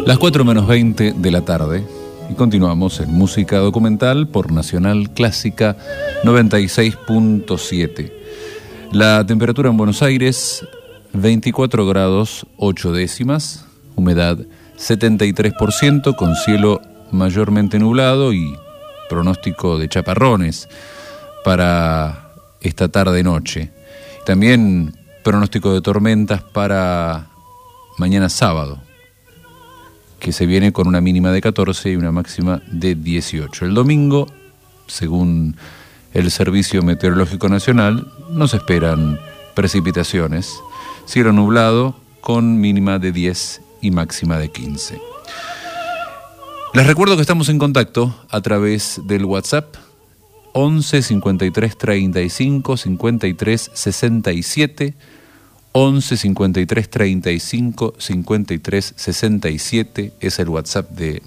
Las 4:20 de la tarde y continuamos en música documental por Nacional Clásica 96.7. La temperatura en Buenos Aires 24 grados 8 décimas, humedad 73%, con cielo mayormente nublado y pronóstico de chaparrones para esta tarde-noche. También pronóstico de tormentas para mañana sábado, que se viene con una mínima de 14 y una máxima de 18. El domingo, según el Servicio Meteorológico Nacional, no se esperan precipitaciones. Cielo nublado con mínima de 10 y máxima de 15. Les recuerdo que estamos en contacto a través del WhatsApp 11 53 35 53 67, 11 53 35 53 67 es el WhatsApp de